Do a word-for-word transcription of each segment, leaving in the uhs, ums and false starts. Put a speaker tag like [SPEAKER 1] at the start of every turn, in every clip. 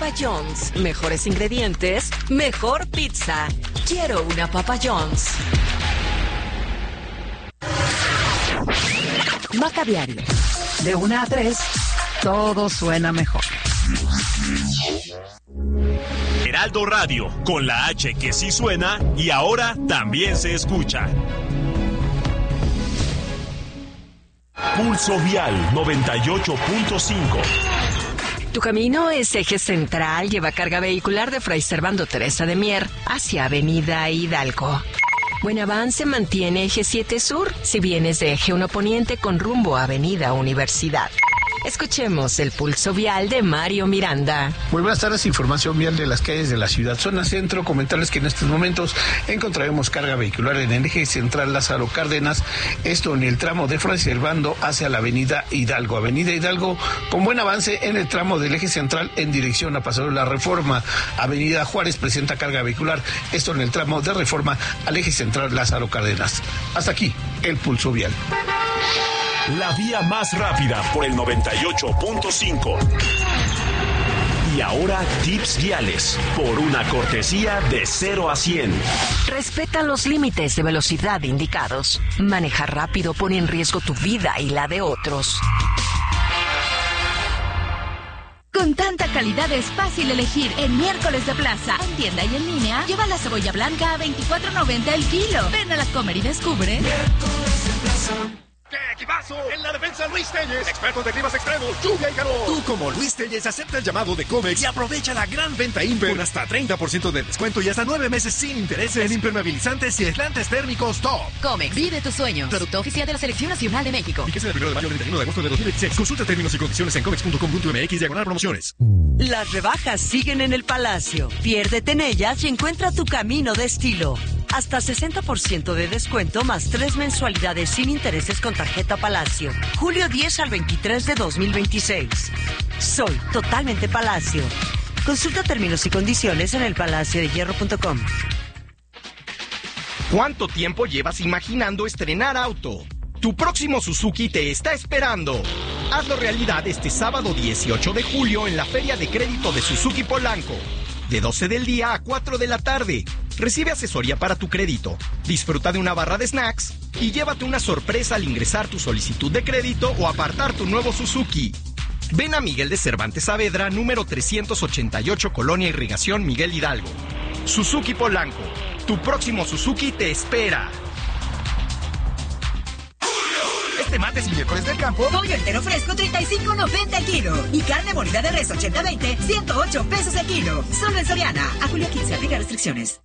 [SPEAKER 1] Papa John's. Mejores ingredientes, mejor pizza. Quiero una Papa John's. Maca Diario. De una a tres, todo suena mejor.
[SPEAKER 2] Heraldo Radio, con la H que sí suena y ahora también se escucha. Pulso Vial noventa y ocho punto cinco.
[SPEAKER 1] Tu camino es eje central, lleva carga vehicular de Fray Servando Teresa de Mier hacia Avenida Hidalgo. Buen avance mantiene eje siete sur, si vienes de eje uno poniente con rumbo a Avenida Universidad. Escuchemos el pulso vial de Mario Miranda.
[SPEAKER 3] Muy buenas tardes, información vial de las calles de la ciudad. Zona centro, comentarles que en estos momentos encontraremos carga vehicular en el eje central Lázaro Cárdenas, esto en el tramo de Fray Servando hacia la avenida Hidalgo. Avenida Hidalgo con buen avance en el tramo del eje central en dirección a Paseo de la Reforma. Avenida Juárez presenta carga vehicular, esto en el tramo de Reforma al eje central Lázaro Cárdenas. Hasta aquí, el pulso vial.
[SPEAKER 2] La vía más rápida por el noventa y ocho punto cinco. Y ahora tips viales por una cortesía de cero a cien.
[SPEAKER 1] Respeta los límites de velocidad indicados. Manejar rápido pone en riesgo tu vida y la de otros.
[SPEAKER 4] Con tanta calidad es fácil elegir en Miércoles de Plaza. En tienda y en línea, lleva la cebolla blanca a veinticuatro noventa el kilo. Ven a la Comer y descubre.
[SPEAKER 5] Miércoles de Plaza. ¡Qué equipazo! En la defensa Luis Telles, expertos de climas extremos, lluvia y calor. Tú como Luis Telles acepta el llamado de Comex y aprovecha la gran venta Imper con hasta treinta por ciento de descuento y hasta nueve meses sin intereses en impermeabilizantes y aislantes térmicos top.
[SPEAKER 6] Comex, vive tus sueños. Producto oficial de la Selección Nacional de México.
[SPEAKER 5] Fíjese del primero de mayo al treinta y uno de agosto de dos mil veintiséis. Consulta términos y condiciones en comex punto com punto m x diagonal promociones.
[SPEAKER 7] Las rebajas siguen en el Palacio. Piérdete en ellas y encuentra tu camino de estilo. Hasta sesenta por ciento de descuento más tres mensualidades sin intereses con tarjeta Palacio. Julio diez al veintitrés de dos mil veintiséis. Soy totalmente Palacio. Consulta términos y condiciones en el palacio de hierro punto com.
[SPEAKER 8] ¿Cuánto tiempo llevas imaginando estrenar auto? Tu próximo Suzuki te está esperando. Hazlo realidad este sábado dieciocho de julio en la Feria de Crédito de Suzuki Polanco. De doce del día a cuatro de la tarde. Recibe asesoría para tu crédito, disfruta de una barra de snacks y llévate una sorpresa al ingresar tu solicitud de crédito o apartar tu nuevo Suzuki. Ven a Miguel de Cervantes Saavedra, número trescientos ochenta y ocho, Colonia Irrigación, Miguel Hidalgo. Suzuki Polanco, tu próximo Suzuki te espera.
[SPEAKER 5] Este martes y miércoles del campo,
[SPEAKER 9] pollo entero fresco treinta y cinco noventa el kilo y carne molida de res ochenta veinte ciento ocho pesos el kilo. Solo en Soriana. A julio quince, aplica restricciones.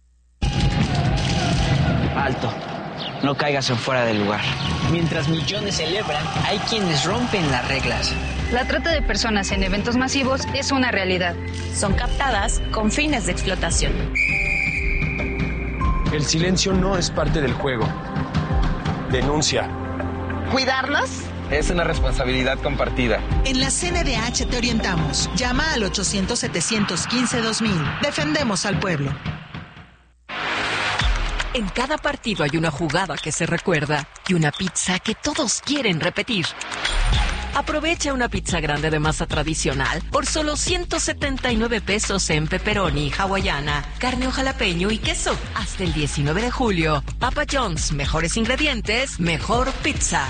[SPEAKER 10] Alto, no caigas en fuera del lugar. Mientras millones celebran, hay quienes rompen las reglas.
[SPEAKER 11] La trata de personas en eventos masivos es una realidad.
[SPEAKER 12] Son captadas con fines de explotación.
[SPEAKER 13] El silencio no es parte del juego. Denuncia.
[SPEAKER 14] ¿Cuidarnos?
[SPEAKER 13] Es una responsabilidad compartida.
[SPEAKER 15] En la C N D H te orientamos. Llama al ochocientos, setecientos quince, dos mil. Defendemos al pueblo.
[SPEAKER 1] En cada partido hay una jugada que se recuerda y una pizza que todos quieren repetir. Aprovecha una pizza grande de masa tradicional por solo ciento setenta y nueve pesos en pepperoni, hawaiana, carne o jalapeño y queso. Hasta el diecinueve de julio. Papa John's, mejores ingredientes, mejor pizza.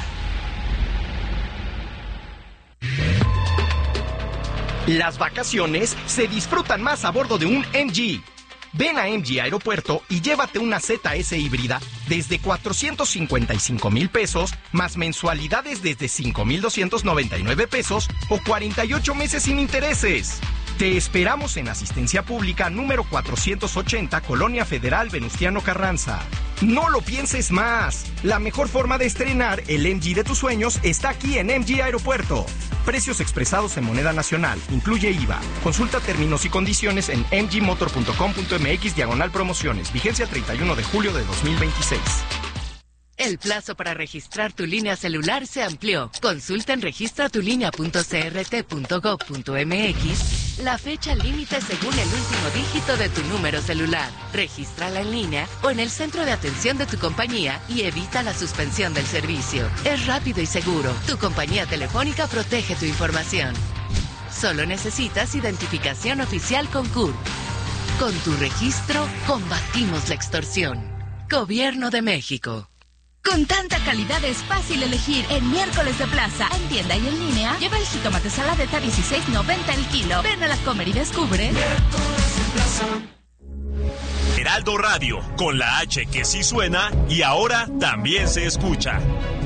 [SPEAKER 8] Las vacaciones se disfrutan más a bordo de un M G. Ven a M G Aeropuerto y llévate una Z S híbrida desde cuatrocientos cincuenta y cinco mil pesos, más mensualidades desde cinco mil doscientos noventa y nueve pesos o cuarenta y ocho meses sin intereses. Te esperamos en Asistencia Pública número cuatrocientos ochenta, Colonia Federal Venustiano Carranza. No lo pienses más. La mejor forma de estrenar el M G de tus sueños está aquí en M G Aeropuerto. Precios expresados en moneda nacional. Incluye I V A. Consulta términos y condiciones en m g motor punto com punto m x diagonal promociones. Vigencia treinta y uno de julio de dos mil veintiséis.
[SPEAKER 6] El plazo para registrar tu línea celular se amplió. Consulta en registra tu línea punto c r t punto gov punto m x la fecha límite según el último dígito de tu número celular. Regístrala en línea o en el centro de atención de tu compañía y evita la suspensión del servicio. Es rápido y seguro. Tu compañía telefónica protege tu información. Solo necesitas identificación oficial con C U R. Con tu registro, combatimos la extorsión. Gobierno de México.
[SPEAKER 4] Con tanta calidad es fácil elegir en Miércoles de Plaza. En tienda y en línea, lleva el jitomate saladeta dieciséis noventa el kilo. Ven a la Comer y descubre.
[SPEAKER 2] Miércoles de Plaza. Heraldo Radio, con la H que sí suena y ahora también se escucha.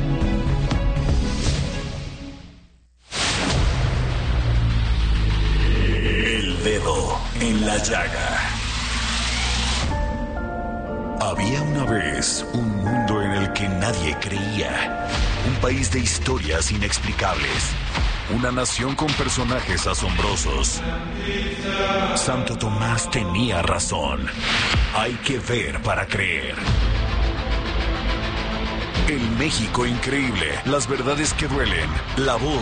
[SPEAKER 2] El dedo en la llaga. Había una vez un mundo en el que nadie creía. Un país de historias inexplicables. Una nación con personajes asombrosos. Santo Tomás tenía razón. Hay que ver para creer. El México increíble. Las verdades que duelen. La voz